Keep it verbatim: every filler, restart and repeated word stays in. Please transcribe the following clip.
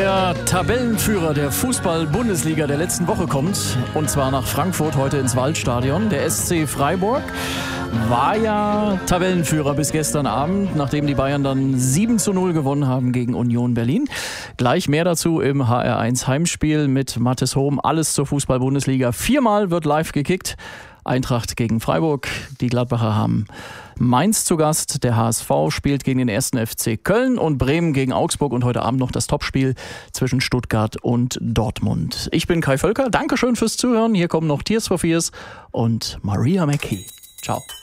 Der Tabellenführer der Fußball-Bundesliga der letzten Woche kommt, und zwar nach Frankfurt, heute ins Waldstadion. Der S C Freiburg war ja Tabellenführer bis gestern Abend, nachdem die Bayern dann sieben zu null gewonnen haben gegen Union Berlin. Gleich mehr dazu im H R eins Heimspiel mit Mathis Hohm. Alles zur Fußball-Bundesliga. Viermal wird live gekickt. Eintracht gegen Freiburg. Die Gladbacher haben Mainz zu Gast. Der H S V spielt gegen den ersten F C Köln und Bremen gegen Augsburg. Und heute Abend noch das Topspiel zwischen Stuttgart und Dortmund. Ich bin Kai Völker. Dankeschön fürs Zuhören. Hier kommen noch Tears for Fears und Maria McKee. Ciao.